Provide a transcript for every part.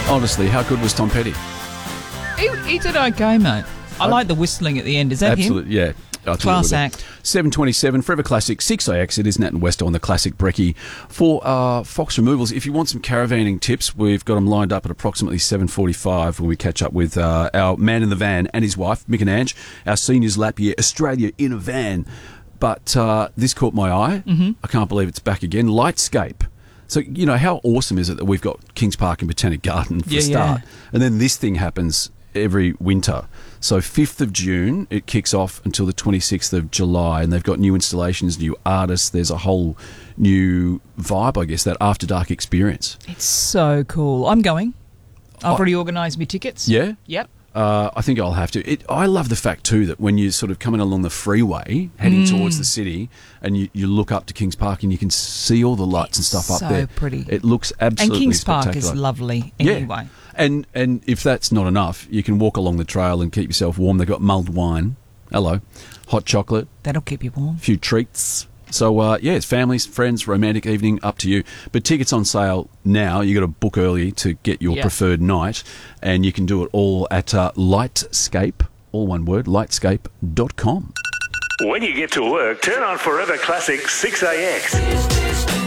Honestly, how good was Tom Petty? He did okay, mate. I like the whistling at the end. Is that him? Absolutely, yeah. Class act. 7:27, Forever Classic, 6AX. It is Nat and Westo on the Classic Brekkie. For Fox Removals, if you want some caravanning tips, we've got them lined up at approximately 7:45 when we catch up with our man in the van and his wife, Mick and Ange, our seniors lap year, Australia in a van. But this caught my eye. Mm-hmm. I can't believe it's back again. Lightscape. So, you know, how awesome is it that we've got Kings Park and Botanic Garden for a start? And then this thing happens every winter. So 5th of June, it kicks off until the 26th of July, and they've got new installations, new artists. There's a whole new vibe, I guess, that After Dark experience. It's so cool. I'm going. I've already organised my tickets. Yeah? Yep. I think I'll have to. I love the fact, too, that when you're sort of coming along the freeway, heading towards the city, and you look up to Kings Park and you can see all the lights and stuff up there. So pretty. It looks absolutely And Kings spectacular. Park is lovely anyway. Yeah. And if that's not enough, you can walk along the trail and keep yourself warm. They've got mulled wine. Hello. Hot chocolate. That'll keep you warm. A few treats. So, it's families, friends, romantic evening, up to you. But tickets on sale now. You got to book early to get your preferred night. And you can do it all at Lightscape, all one word, lightscape.com. When you get to work, turn on Forever Classic 6AX.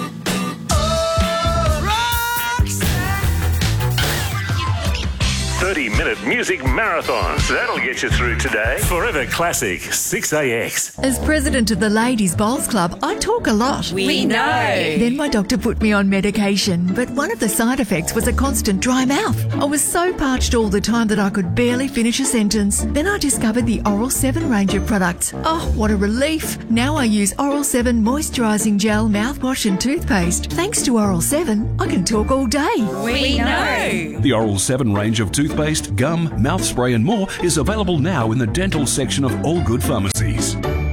30-minute music marathons. That'll get you through today. Forever Classic 6AX. As president of the Ladies Bowls Club, I talk a lot. We know. Then my doctor put me on medication, but one of the side effects was a constant dry mouth. I was so parched all the time that I could barely finish a sentence. Then I discovered the Oral 7 range of products. Oh, what a relief. Now I use Oral 7 moisturising gel, mouthwash and toothpaste. Thanks to Oral 7, I can talk all day. We know. The Oral 7 range of toothpaste, gum, mouth spray and more is available now in the dental section of all good pharmacies.